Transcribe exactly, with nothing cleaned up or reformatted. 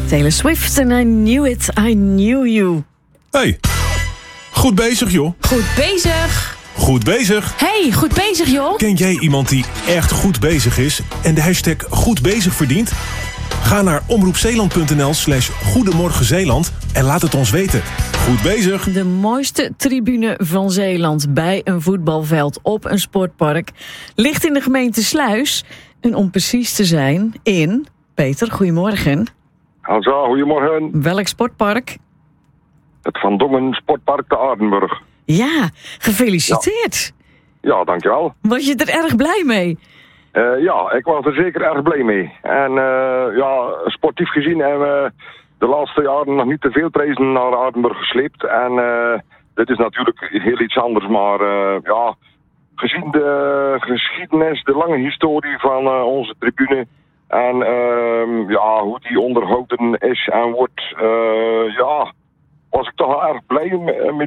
Taylor Swift en I Knew It, I Knew You. Hey, goed bezig joh. Goed bezig. Goed bezig. Hey, goed bezig joh. Ken jij iemand die echt goed bezig is en de hashtag goed bezig verdient? Ga naar omroepzeeland.nl slash Goedemorgen Zeeland en laat het ons weten. Goed bezig. De mooiste tribune van Zeeland bij een voetbalveld op een sportpark ligt in de gemeente Sluis. En om precies te zijn in... Peter, goedemorgen. Hallo, goedemorgen. Welk sportpark? Het Van Dongen Sportpark te Aardenburg. Ja, gefeliciteerd. Ja, ja, dankjewel. Was je er erg blij mee? Uh, ja, ik was er zeker erg blij mee. En uh, ja, sportief gezien hebben we de laatste jaren nog niet te veel prijzen naar Aardenburg gesleept. En uh, dit is natuurlijk heel iets anders, maar uh, ja, gezien de geschiedenis, de lange historie van uh, onze tribune en uh, ja, hoe die onderhouden is en wordt, uh, ja, was ik toch wel erg blij met